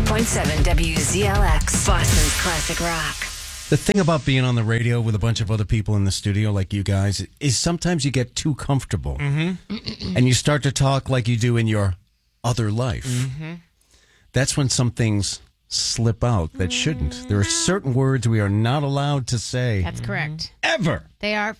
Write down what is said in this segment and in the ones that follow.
102.7 WZLX, Boston's classic rock. The thing about being on the radio with a bunch of other people in the studio like you guys is sometimes you get too comfortable. Mm-hmm. And you start to talk like you do in your other life. Mm-hmm. That's when some things slip out that shouldn't. There are certain words we are not allowed to say. That's correct. Ever. They are.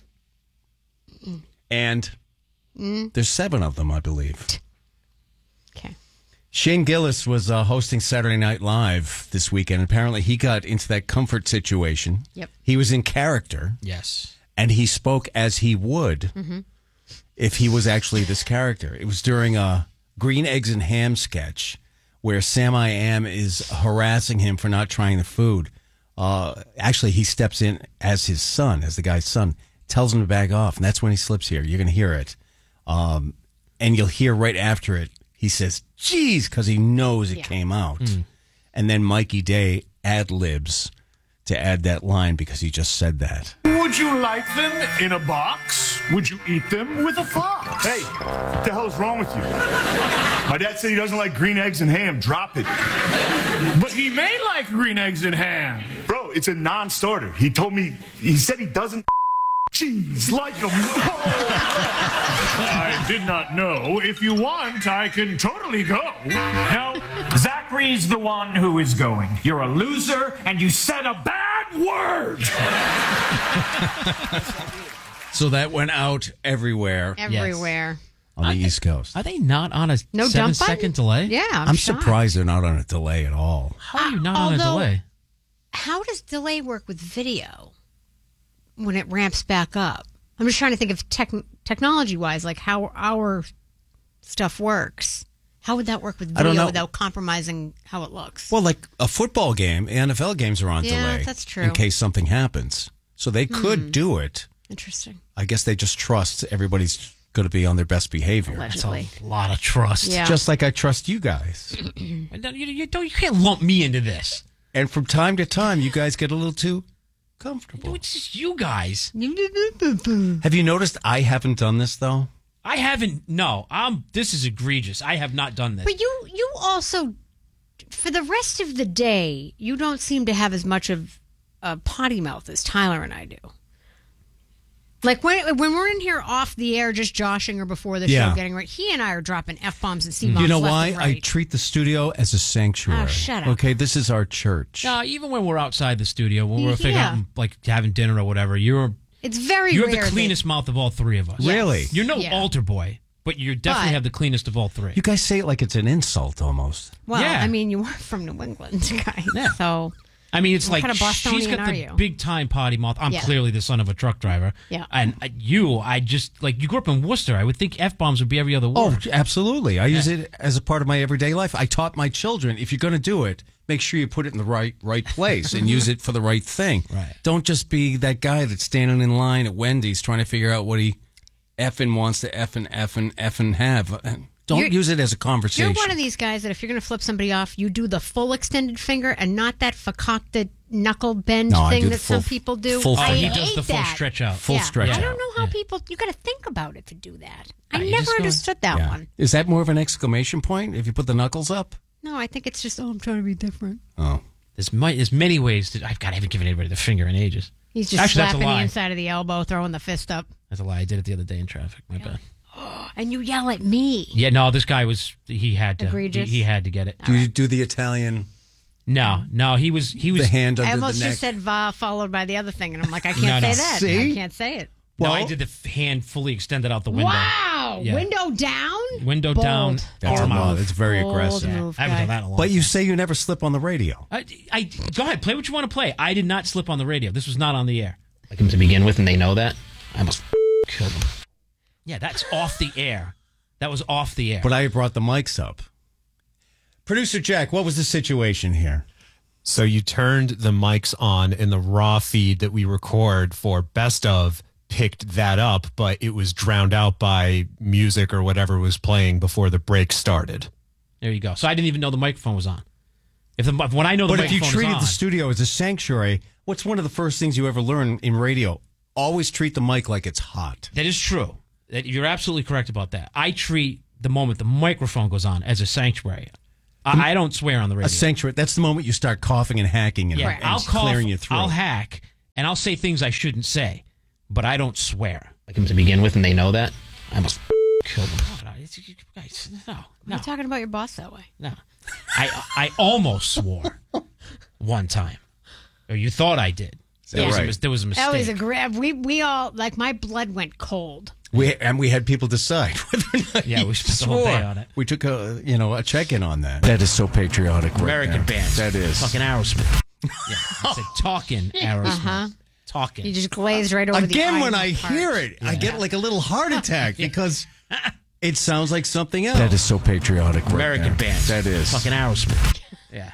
And there's 7 of them, I believe. Okay. Shane Gillis was hosting Saturday Night Live this weekend. Apparently, he got into that comfort situation. Yep. He was in character. Yes. And he spoke as he would if he was actually this character. It was during a Green Eggs and Ham sketch where Sam I Am is harassing him for not trying the food. Actually, he steps in as his son, as the guy's son, tells him to back off, and that's when he slips here. You're going to hear it. And you'll hear right after it, he says, geez, because he knows it came out. And then Mikey Day ad-libs to add that line because he just said that. Would you like them in a box? Would you eat them with a fox? Hey, what the hell is wrong with you? My dad said he doesn't like green eggs and ham. Drop it. But he may like green eggs and ham. Bro, it's a non-starter. He said he doesn't cheese like them. I did not know. If you want, I can totally go. No, Zachary's the one who is going. You're a loser, and you said a bad word. So that went out everywhere Everywhere. on the East Coast. Are they not on a No dump 7-second button? delay? Yeah, I'm shocked. surprised they're not on a delay at all. How are you not on a although- delay? How does delay work with video when it ramps back up? I'm just trying to think of technology-wise, like how our stuff works. How would that work with I don't video know. without compromising how it looks? Well, like a football game, NFL games are on Yeah, delay. that's true. In case something happens. So they could do it. Interesting. I guess they just trust everybody's going to be on their best behavior. That's Allegedly. a lot of trust. Yeah. Just like I trust you guys. You can't lump me into this. And from time to time, you guys get a little too comfortable. It's just you guys. Have you noticed I haven't done this, though? I haven't. No, this is egregious. I have not done this. But you also, for the rest of the day, you don't seem to have as much of a potty mouth as Tyler and I do. Like when we're in here off the air, just joshing or before the Yeah. show, getting ready, he and I are dropping F-bombs and C-bombs. You know left why? and I right. treat the studio as a sanctuary. Oh, shut up. Okay, this is our church. No, even when we're outside the studio, when we're figuring Yeah. out like having dinner or whatever, you're It's very the rare. cleanest mouth of all 3 of us. Really? You're no Yeah. altar boy, but you definitely But- have the cleanest of all 3. You guys say it like it's an insult almost. Well, Yeah. I mean, you are from New England, guys. Yeah. So I mean, it's What like kind of Bostonian she's got are the you? big time potty mouth. I'm Yeah. clearly the son of a truck driver. Yeah. And I just like you grew up in Worcester. I would think F bombs would be every other Oh, word. absolutely. I use it as a part of my everyday life. I taught my children, if you're going to do it, make sure you put it in the right place and use it for the right thing. Right. Don't just be that guy that's standing in line at Wendy's trying to figure out what he effing wants to effing have. Don't You're- use it as a conversation. you're one of these guys that if you're going to flip somebody off, you do the full extended finger and not that fakakta knuckle bend No, I thing do the that some full- people do. full I finger. He does hate the full that. stretch out. Full stretch I out. don't know how Yeah. people. You got to think about it to do that. I Yeah, you never just go- understood that Yeah. one. Is that more of an exclamation point if you put the knuckles up? No, I think it's just I'm trying to be different. Oh. There's many ways that I haven't given anybody the finger in ages. He's just Actually, that's a slapping the lie. inside of the elbow, throwing the fist up, That's a lie. I did it the other day in traffic. My bad. and you yell at me. Yeah, no, this guy he had to. Egregious? He had to get it. Do you do the Italian, No, he was. the hand under I the almost neck? just said va followed by the other thing, and I'm like, I can't No, say no. that. See? I can't say it. No, Well- I did the hand fully extended out the window. Wow! Yeah. Window down. Window Bold. down. That's arm a out. lot. It's very Bold aggressive. move, I haven't guy. done that in a long But you time. say you never slip on the radio. Go ahead, play what you want to play. I did not slip on the radio. This was not on the air. Like him to begin with, and they know that. I almost killed him. Yeah, that's off the air. That was off the air. But I brought the mics up. Producer Jack, what was the situation here? So you turned the mics on and the raw feed that we record for Best Of picked that up, but it was drowned out by music or whatever was playing before the break started. There you go. So I didn't even know the microphone was on. When I know the But if microphone you treated is on, the studio as a sanctuary, what's one of the first things you ever learn in radio? Always treat the mic like it's hot. that is true. You're absolutely correct about that. I treat the moment the microphone goes on as a sanctuary. I don't swear on the radio. A sanctuary. That's the moment you start coughing and hacking and, Yeah, and I'll cough, clearing your throat. I'll hack, and I'll say things I shouldn't say, but I don't swear. Like him to begin with, and they know that. I almost killed them. No. You're talking about your boss that way. No. I almost swore one time. Or you thought I did. There was a mistake. That was a grab. We all, like, my blood went cold. We had people decide whether or not Yeah, we spent the whole day on it. We took a check-in on that. That is so patriotic. American band. That is. Fucking Aerosmith. Yeah, I said talking Aerosmith. Talking. You just glazed right over Again, the when iron I part. hear it, I get like a little heart attack because it sounds like something else. That is so patriotic. American band. That is. Fucking Aerosmith. Yeah.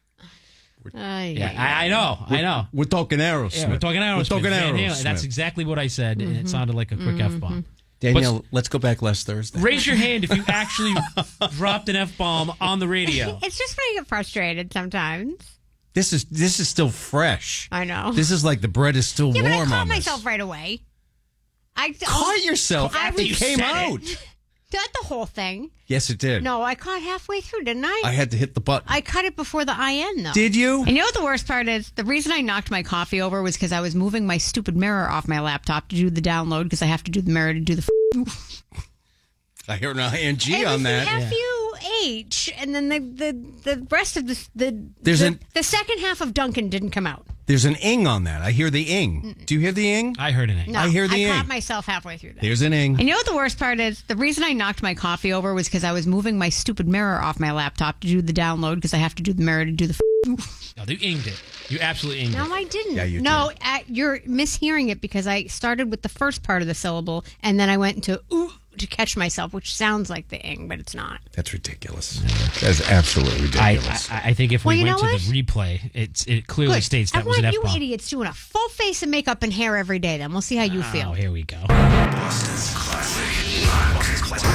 Yeah, I know. We're talking Aerosmith. Yeah, we're talking Aerosmith. We're talking Van Halen. Aerosmith. That's exactly what I said, and it sounded like a quick F-bomb. Danielle, let's go back last Thursday. Raise your hand if you actually dropped an F-bomb on the radio. It's just when I get frustrated sometimes. This is still fresh. I know. This is like the bread is still Yeah, warm but I caught on this. myself right away. I Caught yourself I after was- it came said out. Not the whole thing. Yes, it did. No, I caught halfway through, didn't I? I had to hit the button. I cut it before the IN, though. Did you? And you know what the worst part is? The reason I knocked my coffee over was because I was moving my stupid mirror off my laptop to do the download because I have to do the mirror to do the I hear an ing it on was that. F-U-H, and then the rest of There's the second half of Duncan didn't come out. There's an ing on that. I hear the ing. Do you hear the ing? I heard it. No, I hear the I ing. caught myself halfway through that. There's an ing. And you know what the worst part is? The reason I knocked my coffee over was because I was moving my stupid mirror off my laptop to do the download because I have to do the mirror to do the No, you inged it. You absolutely inged No, it. I didn't. Yeah, you no, you're mishearing it because I started with the first part of the syllable and then I went into ooh to catch myself, which sounds like the ing, but it's not. That's ridiculous. That's absolutely ridiculous. I think if Well, we you went know to the replay, it clearly Good. states I that was an want you F-bomb. idiots doing a full face of makeup and hair every day. Then we'll see how you feel. Oh, here we go. Boston's classic.